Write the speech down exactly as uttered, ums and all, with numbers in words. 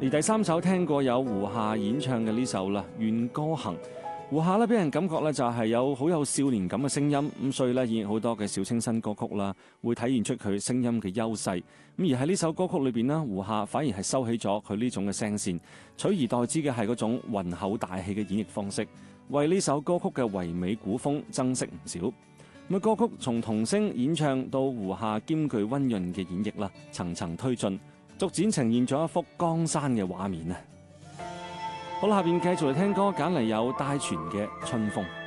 而第三首聽過有胡夏演唱嘅呢首啦，《願歌行》。胡夏咧俾人感覺咧就係有好有少年感嘅聲音，咁所以咧演好多嘅小清新歌曲啦，會體現出佢聲音嘅優勢。咁而喺呢首歌曲裏邊咧，胡夏反而係收起咗佢呢種嘅聲線，取而代之嘅係嗰種渾厚大氣嘅演繹方式，為呢首歌曲嘅唯美古風增色唔少。咁歌曲從童聲演唱到胡夏兼具溫潤嘅演繹啦，層層推進，逐漸呈現咗一幅江山嘅畫面啊！好啦，下邊繼續嚟聽歌，揀嚟有戴荃嘅《春風》。